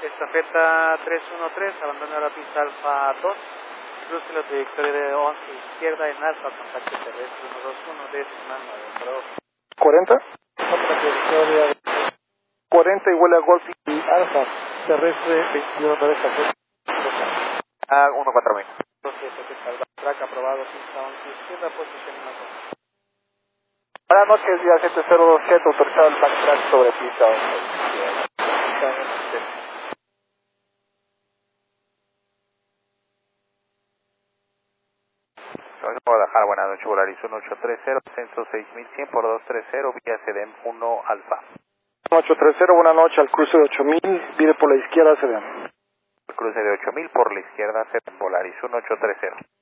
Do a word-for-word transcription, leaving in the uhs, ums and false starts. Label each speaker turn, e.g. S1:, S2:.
S1: Estafeta tres uno tres, abandona la pista Alfa dos, cruce la trayectoria de once izquierda en Alfa, contacto terrestre uno dos uno, décima nueve.
S2: cuarenta.
S1: Otra trayectoria
S2: cuarenta igual a Golf
S1: y Alfa, terrestre veintiuno nueve catorce.
S2: a uno cuatro mil.
S1: Track aprobado, pista once izquierda, posición uno.
S2: Buenas noches, día siete cero dos siete, autorizado el backtrack sobre pista once. Guadalajara, buenas noches, Volaris uno ocho tres cero, ascenso seis mil cien por dos tres cero, vía C D M uno Alfa. ocho tres cero, buenas noches, al cruce de ocho mil, viene por la izquierda C D M. El cruce de ocho mil por la izquierda C D M, Volaris uno ocho tres cero.